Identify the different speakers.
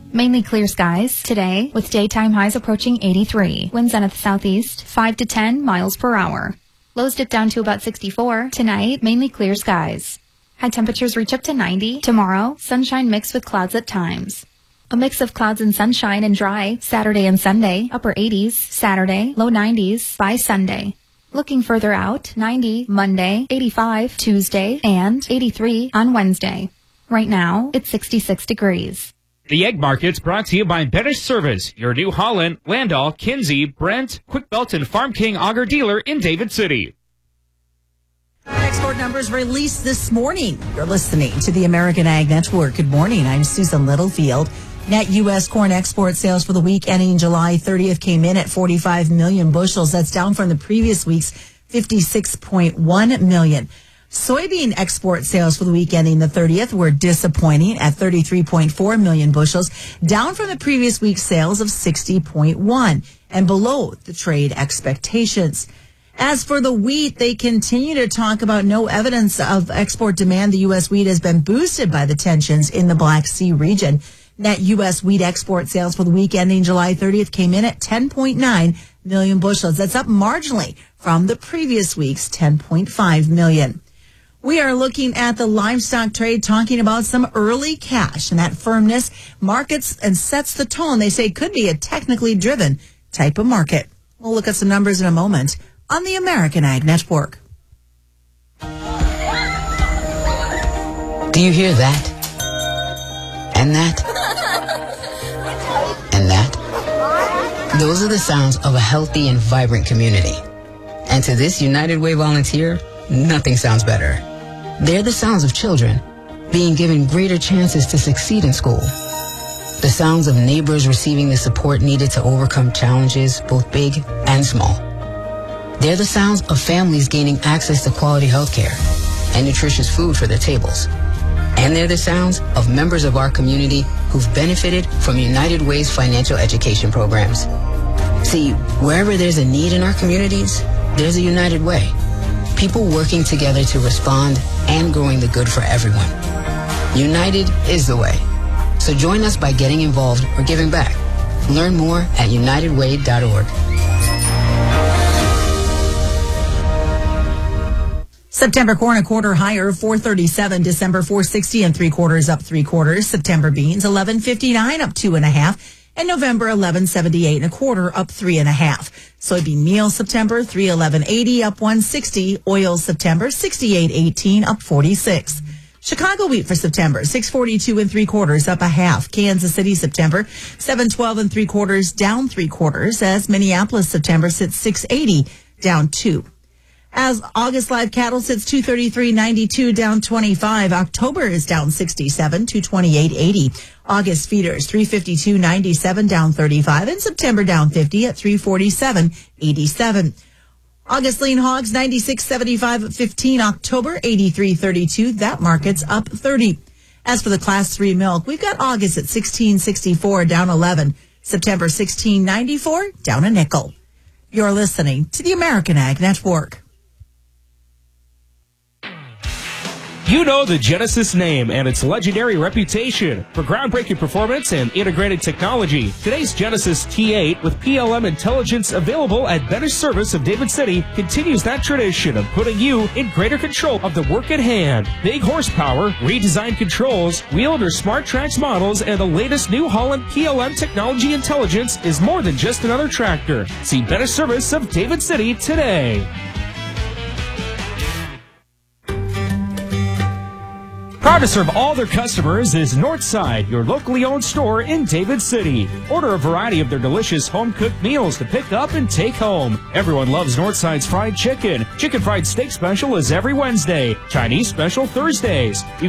Speaker 1: Mainly clear skies today with daytime highs approaching 83. Winds out of the southeast 5 to 10 miles per hour. Lows dip down to about 64. Tonight, mainly clear skies. High temperatures reach up to 90. Tomorrow, sunshine mixed with clouds at times. A mix of clouds and sunshine and dry Saturday and Sunday. Upper 80s Saturday, low 90s by Sunday. Looking further out, 90 Monday, 85 Tuesday, and 83 on Wednesday. Right now, it's 66 degrees.
Speaker 2: The Egg Market's brought to you by Better Service, your New Holland, Landau, Kinsey, Brent, Quick Belt, and Farm King Auger dealer in David City.
Speaker 3: Export numbers released this morning. You're listening to the American Ag Network. Good morning. I'm Susan Littlefield. Net U.S. corn export sales for the week ending July 30th came in at 45 million bushels. That's down from the previous week's 56.1 million. Soybean export sales for the week ending the 30th were disappointing at 33.4 million bushels, down from the previous week's sales of 60.1 and below the trade expectations. As for the wheat, they continue to talk about no evidence of export demand. The U.S. wheat has been boosted by the tensions in the Black Sea region. Net U.S. wheat export sales for the week ending July 30th came in at 10.9 million bushels. That's up marginally from the previous week's 10.5 million. We are looking at the livestock trade, talking about some early cash, and that firmness markets and sets the tone. They say could be a technically driven type of market. We'll look at some numbers in a moment on the American Ag Network.
Speaker 4: Do you hear that? And that? And that? Those are the sounds of a healthy and vibrant community. And to this United Way volunteer, nothing sounds better. They're the sounds of children being given greater chances to succeed in school. The sounds of neighbors receiving the support needed to overcome challenges, both big and small. They're the sounds of families gaining access to quality health care and nutritious food for their tables. And they're the sounds of members of our community who've benefited from United Way's financial education programs. See, wherever there's a need in our communities, there's a United Way. People working together to respond and growing the good for everyone. United is the way. So join us by getting involved or giving back. Learn more at unitedway.org.
Speaker 3: September corn a quarter higher, 437. December 460 and 3/4 up 3/4. September beans 1159 up 2.5. And November 1178 1/4 up 3.5. Soybean meal September 311.80 up 160. Oil September 68.18 up 46. Chicago wheat for September 642 3/4 up 1/2. Kansas City September 712 3/4 down 3/4. As Minneapolis September sits 680 down 2. As August live cattle sits 233.92 down 25. October is down 67 228.80. August feeders 352.97 down 35, and September down 50 at 347.87. August lean hogs 96.75 at 15. October 83.32. That market's up 30. As for the class 3 milk, we've got August at 16.64 down 11. September 16.94 down a nickel. You're listening to the American Ag Network.
Speaker 2: You know the Genesis name and its legendary reputation for groundbreaking performance and integrated technology. Today's Genesis T8 with PLM intelligence available at Better Service of David City continues that tradition of putting you in greater control of the work at hand. Big horsepower, redesigned controls, wheeled or smart tracks models, and the latest New Holland PLM technology intelligence is more than just another tractor. See Better Service of David City today. Proud to serve all their customers is Northside, your locally owned store in David City. Order a variety of their delicious home-cooked meals to pick up and take home. Everyone loves Northside's fried chicken. Chicken fried steak special is every Wednesday. Chinese special Thursdays.